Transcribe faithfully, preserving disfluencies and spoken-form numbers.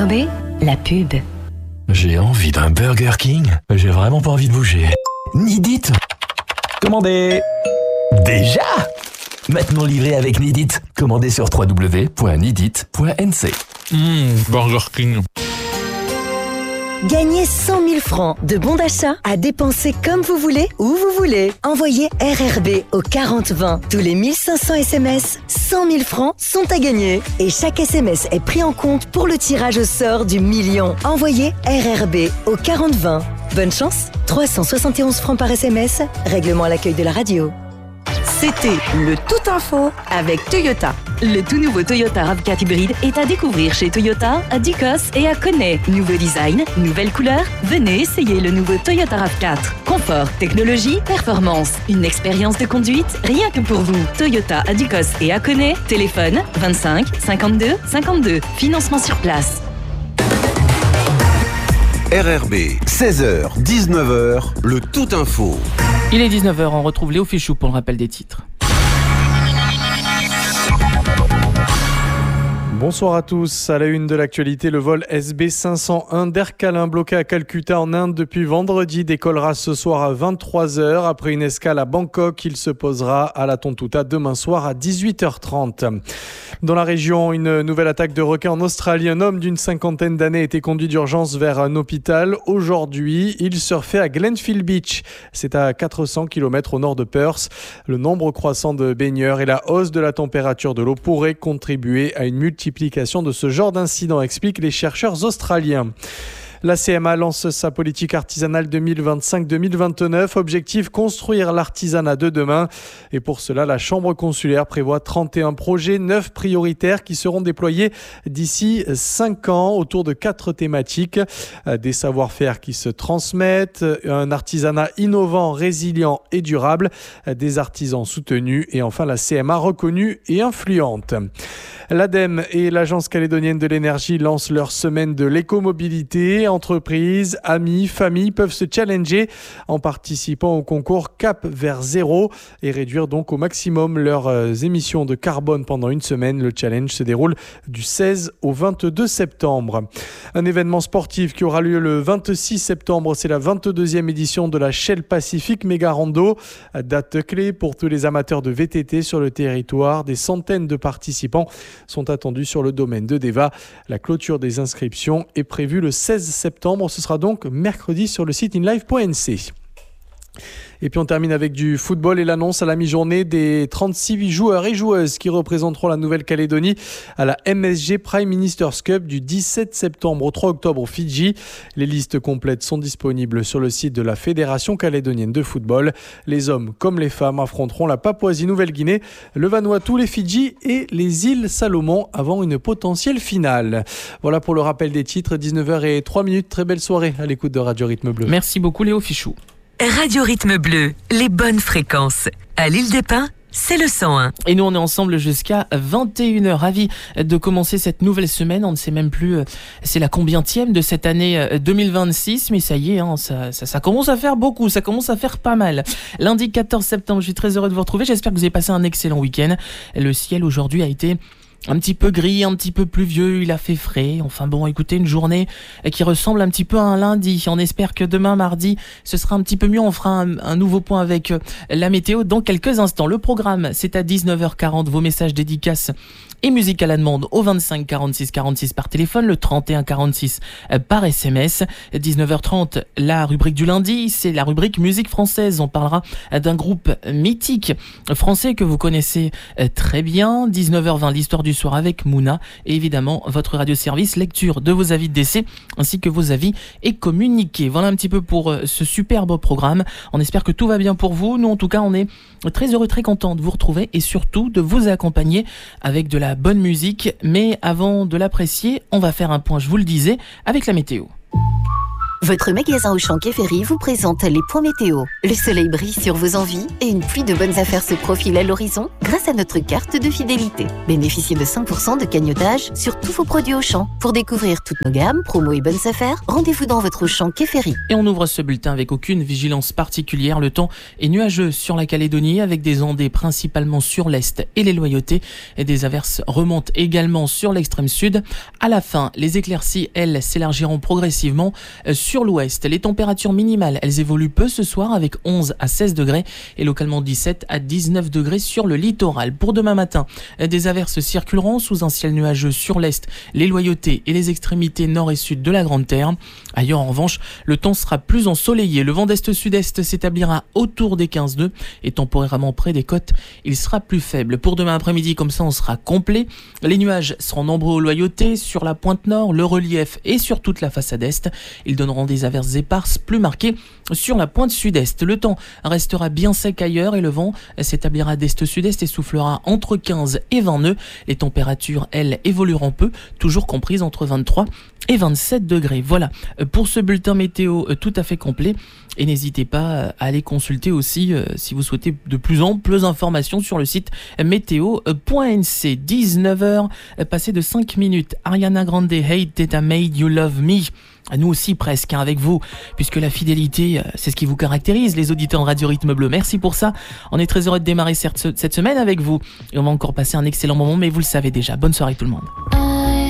R B, la pub. J'ai envie d'un Burger King, j'ai vraiment pas envie de bouger. Nidit. Commandez. Déjà. Maintenant livré avec Nidit. Commandez sur w w w point nidit point n c. Mmh, Burger King. Gagnez cent mille francs de bons d'achat à dépenser comme vous voulez, où vous voulez. Envoyez R R B au quarante vingt. Tous les mille cinq cents S M S, cent mille francs sont à gagner. Et chaque S M S est pris en compte pour le tirage au sort du million. Envoyez R R B au quarante vingt. Bonne chance, trois cent soixante et onze francs par S M S. Règlement à l'accueil de la radio. C'était le Tout Info avec Toyota. Le tout nouveau Toyota RAV quatre hybride est à découvrir chez Toyota, à Ducos et à Connay. Nouveau design, nouvelle couleur. Venez essayer le nouveau Toyota RAV quatre. Confort, technologie, performance. Une expérience de conduite rien que pour vous. Toyota à Ducos et à Connay. Téléphone vingt-cinq cinquante-deux cinquante-deux. Financement sur place. R R B, seize heures, dix-neuf heures, le Tout Info. Il est dix-neuf heures, on retrouve Léo Fichou pour le rappel des titres. Bonsoir à tous. À la une de l'actualité, le vol S B cinq cent un d'Air Calin bloqué à Calcutta en Inde depuis vendredi décollera ce soir à vingt-trois heures. Après une escale à Bangkok, il se posera à la Tontouta demain soir à dix-huit heures trente. Dans la région, une nouvelle attaque de requins en Australie. Un homme d'une cinquantaine d'années a été conduit d'urgence vers un hôpital. Aujourd'hui, il surfait à Glenfield Beach. C'est à quatre cents kilomètres au nord de Perth. Le nombre croissant de baigneurs et la hausse de la température de l'eau pourraient contribuer à une multiplication de ce genre d'incidents, expliquent les chercheurs australiens. La C M A lance sa politique artisanale deux mille vingt-cinq deux mille vingt-neuf. Objectif, construire l'artisanat de demain. Et pour cela, la Chambre consulaire prévoit trente et un projets, neuf prioritaires qui seront déployés d'ici cinq ans autour de quatre thématiques. Des savoir-faire qui se transmettent, un artisanat innovant, résilient et durable, des artisans soutenus et enfin la C M A reconnue et influente. L'ADEME et l'Agence calédonienne de l'énergie lancent leur semaine de l'écomobilité. Entreprises, amis, familles peuvent se challenger en participant au concours Cap vers zéro et réduire donc au maximum leurs émissions de carbone pendant une semaine. Le challenge se déroule du seize au vingt-deux septembre. Un événement sportif qui aura lieu le vingt-six septembre, c'est la vingt-deuxième édition de la Shell Pacific Mega Rando. Date clé pour tous les amateurs de V T T sur le territoire. Des centaines de participants sont attendus sur le domaine de Deva. La clôture des inscriptions est prévue le seize septembre. Ce sera donc mercredi sur le site inlive point n c. Et puis on termine avec du football et l'annonce à la mi-journée des trente-six joueurs et joueuses qui représenteront la Nouvelle-Calédonie à la M S G Prime Minister's Cup du dix-sept septembre au trois octobre au Fidji. Les listes complètes sont disponibles sur le site de la Fédération calédonienne de football. Les hommes comme les femmes affronteront la Papouasie-Nouvelle-Guinée, le Vanuatu, les Fidji et les îles Salomon avant une potentielle finale. Voilà pour le rappel des titres, dix-neuf heures zéro trois. Très belle soirée à l'écoute de Radio Rythme Bleu. Merci beaucoup Léo Fichou. Radio Rythme Bleu, les bonnes fréquences. À l'île des Pins, c'est le cent un. Et nous, on est ensemble jusqu'à vingt et une heures. Ravis de commencer cette nouvelle semaine. On ne sait même plus, c'est la combientième de cette année deux mille vingt-six. Mais ça y est, hein, ça, ça, ça commence à faire beaucoup. Ça commence à faire pas mal. Lundi quatorze septembre, je suis très heureux de vous retrouver. J'espère que vous avez passé un excellent week-end. Le ciel aujourd'hui a été un petit peu gris, un petit peu pluvieux, il a fait frais. Enfin bon, écoutez, une journée qui ressemble un petit peu à un lundi. On espère que demain, mardi, ce sera un petit peu mieux. On fera un, un nouveau point avec la météo dans quelques instants. Le programme, c'est à dix-neuf heures quarante. Vos messages dédicaces et musique à la demande au vingt-cinq quarante-six quarante-six par téléphone, le trente et un quarante-six par S M S. dix-neuf heures trente, la rubrique du lundi, c'est la rubrique musique française. On parlera d'un groupe mythique français que vous connaissez très bien. dix-neuf heures vingt, l'histoire du soir avec Mouna et évidemment votre radio-service, lecture de vos avis de décès ainsi que vos avis et communiqués. Voilà un petit peu pour ce superbe programme. On espère que tout va bien pour vous. Nous en tout cas, on est très heureux, très content de vous retrouver et surtout de vous accompagner avec de la bonne musique. Mais avant de l'apprécier, on va faire un point, je vous le disais, avec la météo. Votre magasin Auchan Quai Ferry vous présente les points météo. Le soleil brille sur vos envies et une pluie de bonnes affaires se profile à l'horizon grâce à notre carte de fidélité. Bénéficiez de cinq pour cent de cagnotage sur tous vos produits Auchan. Pour découvrir toutes nos gammes, promos et bonnes affaires, rendez-vous dans votre Auchan Quai Ferry. Et on ouvre ce bulletin avec aucune vigilance particulière. Le temps est nuageux sur la Calédonie avec des ondées principalement sur l'est et les Loyautés. Et des averses remontent également sur l'extrême sud. À la fin, les éclaircies, elles, s'élargiront progressivement sur l'ouest. Les températures minimales, elles évoluent peu ce soir avec onze à seize degrés et localement dix-sept à dix-neuf degrés sur le littoral. Pour demain matin, des averses circuleront sous un ciel nuageux sur l'est, les Loyautés et les extrémités nord et sud de la Grande Terre. Ailleurs, en revanche, le temps sera plus ensoleillé. Le vent d'est-sud-est s'établira autour des quinze nœuds et temporairement près des côtes, il sera plus faible. Pour demain après-midi, comme ça, on sera complet. Les nuages seront nombreux aux Loyautés, sur la pointe nord, le relief et sur toute la façade est. Ils donneront des averses éparses plus marquées sur la pointe sud-est. Le temps restera bien sec ailleurs et le vent s'établira d'est-sud-est et soufflera entre quinze et vingt nœuds. Les températures, elles, évolueront peu, toujours comprises entre vingt-trois et vingt-sept degrés. Voilà pour ce bulletin météo tout à fait complet. Et n'hésitez pas à aller consulter aussi euh, si vous souhaitez de plus amples informations sur le site météo point n c. dix-neuf heures, passé de cinq minutes. Ariana Grande, Hate That I Made You Love Me. Nous aussi presque, hein, avec vous, puisque la fidélité, euh, c'est ce qui vous caractérise, les auditeurs de Radio Rythme Bleu. Merci pour ça. On est très heureux de démarrer cette, cette semaine avec vous. Et on va encore passer un excellent moment, mais vous le savez déjà. Bonne soirée tout le monde.